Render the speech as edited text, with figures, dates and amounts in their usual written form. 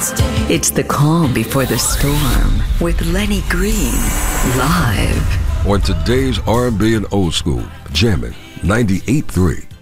It's the calm before the storm with Lenny Green live on today's R&B and old school, jamming 98.3